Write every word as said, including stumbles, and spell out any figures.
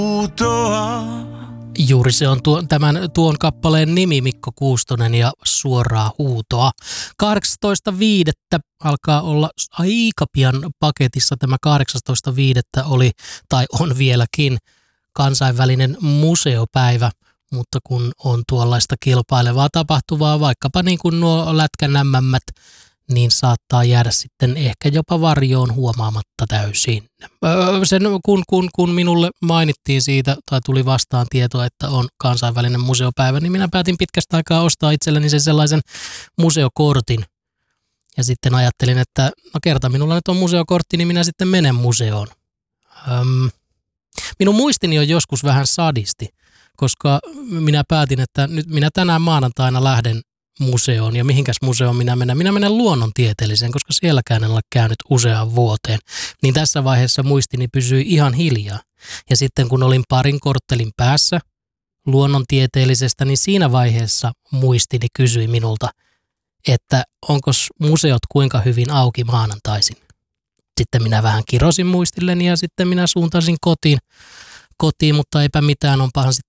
Huutoa. Juuri se on tuo, tämän, tuon kappaleen nimi, Mikko Kuustonen ja Suoraa huutoa. kahdeksastoista viidettä alkaa olla aika pian paketissa. Tämä kahdeksastoista viidettä oli tai on vieläkin kansainvälinen museopäivä, mutta kun on tuollaista kilpailevaa tapahtuvaa, vaikkapa niin kuin nuo lätkänämmämmät, niin saattaa jäädä sitten ehkä jopa varjoon huomaamatta täysin. Öö, sen, kun, kun, kun minulle mainittiin siitä tai tuli vastaan tietoa, että on kansainvälinen museopäivä, niin minä päätin pitkästä aikaa ostaa itselleni sen sellaisen museokortin. Ja sitten ajattelin, että no kerta minulla nyt on museokortti, niin minä sitten menen museoon. Öm, minun muistini on joskus vähän sadisti, koska minä päätin, että nyt minä tänään maanantaina lähden museoon. Ja mihinkäs museoon minä menen? Minä menen luonnontieteelliseen, koska sielläkään en ole käynyt useaan vuoteen. Niin tässä vaiheessa muistini pysyi ihan hiljaa. Ja sitten kun olin parin korttelin päässä luonnontieteellisestä, niin siinä vaiheessa muistini kysyi minulta, että onko museot kuinka hyvin auki maanantaisin. Sitten minä vähän kirosin muistilleni ja sitten minä suuntasin kotiin, kotiin mutta eipä mitään, onpahan sitten